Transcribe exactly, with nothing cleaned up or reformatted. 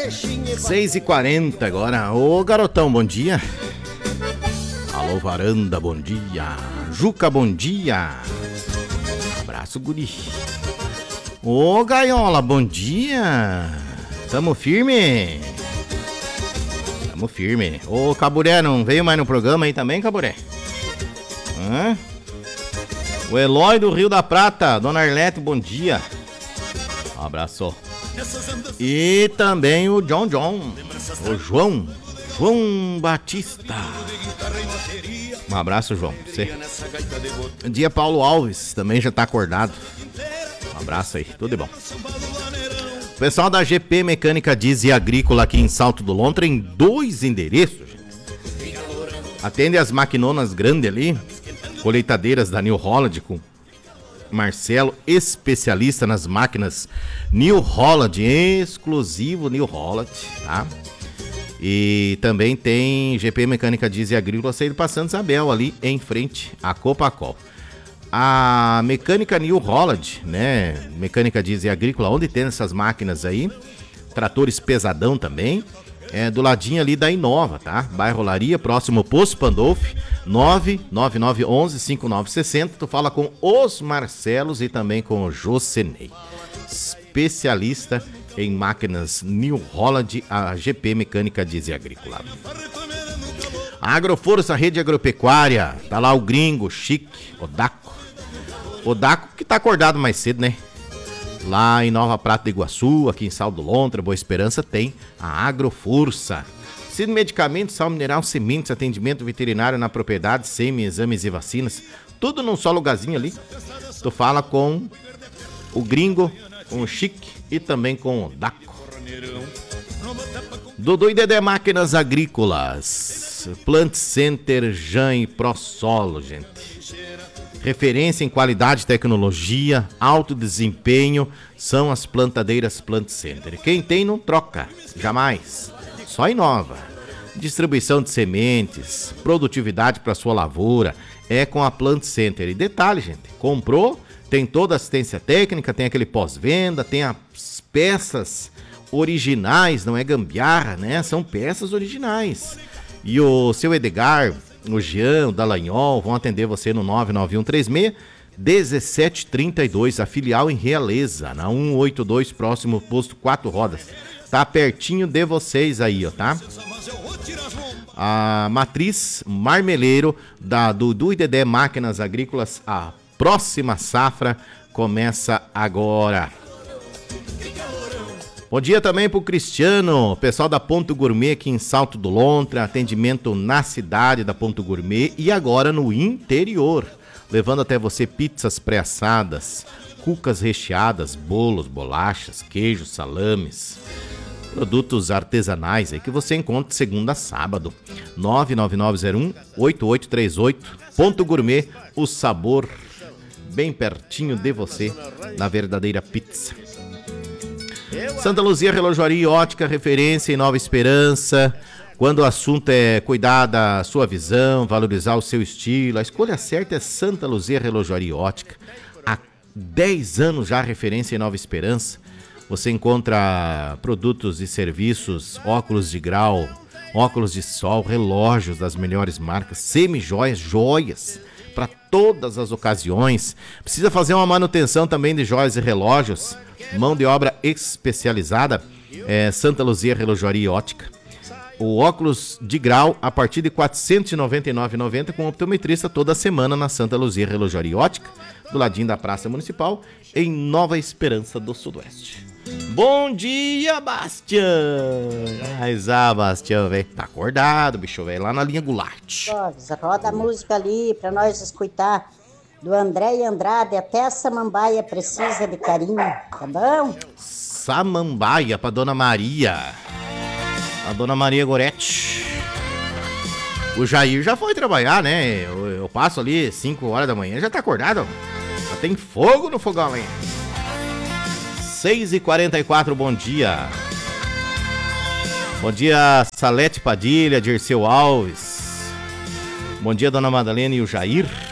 seis e quarenta agora. Ô garotão, bom dia. Alô varanda, bom dia. Juca, bom dia. Abraço, guri. Ô gaiola, bom dia. Tamo firme. Tamo firme. Ô Caburé, não veio mais no programa aí também, Caburé? Hã? O Eloy do Rio da Prata, Dona Arlete, bom dia. Um abraço. E também o John John, o João, João Batista. Um abraço, João. Você. Dia Paulo Alves, também já tá acordado. Um abraço aí, tudo de bom. O pessoal da G P Mecânica Diesel e Agrícola aqui em Salto do Lontra, em dois endereços, gente. Atende as maquinonas grandes ali, colheitadeiras da New Holland com Marcelo, especialista nas máquinas New Holland, exclusivo New Holland, tá? E também tem G P Mecânica Diesel e Agrícola saindo para Santa Isabel, ali em frente à Copacol. A mecânica New Holland, né? Mecânica Diesel e Agrícola, onde tem essas máquinas aí, tratores pesadão também, é do ladinho ali da Inova, tá? Bairro Olaria, próximo Poço Pandolfi, nove nove nove um um cinco nove seis zero. Tu fala com os Marcelos e também com o Josenei, especialista em máquinas New Holland, a G P Mecânica Diesel e Agrícola. A Agroforça Rede Agropecuária, tá lá o gringo, chique, o Daco. O Daco que tá acordado mais cedo, né? Lá em Nova Prata do Iguaçu, aqui em Sal do Lontra, Boa Esperança, tem a Agroforça. Sino medicamentos, sal mineral, sementes, atendimento veterinário na propriedade, semi, exames e vacinas. Tudo num só lugarzinho ali. Tu fala com o gringo, com o chique e também com o Daco. Dudu e Dedé Máquinas Agrícolas. Plant Center, Jan e ProSolo, gente. Referência em qualidade, tecnologia, alto desempenho, são as plantadeiras Plant Center. Quem tem não troca, jamais. Só inova. Distribuição de sementes, produtividade para sua lavoura, é com a Plant Center. E detalhe, gente, comprou, tem toda a assistência técnica, tem aquele pós-venda, tem as peças originais, não é gambiarra, né? São peças originais. E o seu Edgar, o Jean, o Dallagnol vão atender você no nove nove um três seis um sete três dois, a filial em Realeza, na cento e oitenta e dois, próximo posto Quatro Rodas. Tá pertinho de vocês aí, ó, tá? A matriz Marmeleiro da Dudu e Dedé Máquinas Agrícolas, a próxima safra começa agora. Bom dia também pro Cristiano, pessoal da Ponto Gourmet aqui em Salto do Lontra, atendimento na cidade da Ponto Gourmet e agora no interior, levando até você pizzas pré-assadas, cucas recheadas, bolos, bolachas, queijos, salames, produtos artesanais aí que você encontra de segunda a sábado. nove nove nove zero um oito oito três oito, Ponto Gourmet, o sabor bem pertinho de você, na verdadeira pizza. Santa Luzia Relojoaria e Ótica, referência em Nova Esperança. Quando o assunto é cuidar da sua visão, valorizar o seu estilo, a escolha certa é Santa Luzia Relojoaria e Ótica. Há dez anos já referência em Nova Esperança. Você encontra produtos e serviços, óculos de grau, óculos de sol, relógios das melhores marcas, semi-joias, joias para todas as ocasiões. Precisa fazer uma manutenção também de joias e relógios. Mão de obra especializada, é Santa Luzia Relojoaria e Ótica. O óculos de grau a partir de quatrocentos e noventa e nove reais e noventa centavos com optometrista toda semana na Santa Luzia Relojoaria e Ótica, do ladinho da Praça Municipal, em Nova Esperança do Sudoeste. Bom dia, Bastião! Mas, ah, Bastião, velho, tá acordado, bicho, velho, lá na linha Goulart. Roda a música ali pra nós escutar. Do André e Andrade, até a Samambaia precisa de carinho, tá bom? Samambaia pra Dona Maria. A Dona Maria Goretti. O Jair já foi trabalhar, né? Eu, eu passo ali cinco horas da manhã, já tá acordado. Já tem fogo no fogão amanhã. seis e quarenta e quatro, bom dia. Bom dia, Salete Padilha, Dirceu Alves. Bom dia, Dona Madalena e o Jair.